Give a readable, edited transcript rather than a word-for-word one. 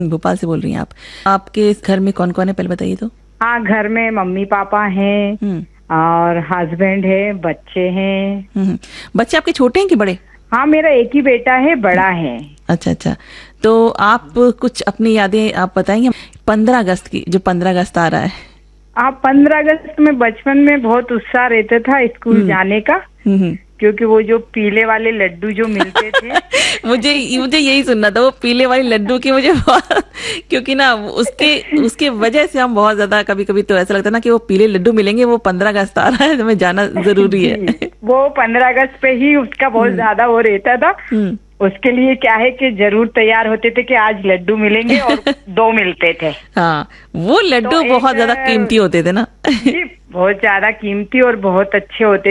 भोपाल से बोल रही हैं आप। आपके घर में कौन कौन है पहले बताइए तो। हाँ, घर में मम्मी पापा हैं हम्म। और हस्बैंड है, बच्चे हैं। बच्चे आपके छोटे हैं कि बड़े? हाँ, मेरा एक ही बेटा है, बड़ा है। अच्छा अच्छा। तो आप कुछ अपनी यादें आप बताएंगे 15 अगस्त की, जो 15 अगस्त आ रहा है। हाँ, 15 अगस्त में बचपन में बहुत उत्साह रहता था स्कूल जाने का, हम्म। क्योंकि वो जो पीले वाले लड्डू जो मिलते थे। मुझे मुझे यही सुनना था, वो पीले वाली लड्डू की मुझे बहुत क्योंकि ना उसके उसके वजह से हम बहुत ज्यादा कभी कभी तो ऐसा लगता है ना कि वो पीले लड्डू मिलेंगे, वो 15 अगस्त आ रहा है, हमें जाना जरूरी है। जी, वो 15 अगस्त पे ही उसका बहुत ज्यादा वो रहता था। उसके लिए क्या है कि जरूर तैयार होते थे कि आज लड्डू मिलेंगे, और 2 मिलते थे। हाँ, वो लड्डू तो बहुत ज्यादा कीमती होते थे ना। जी, बहुत ज्यादा कीमती और बहुत अच्छे होते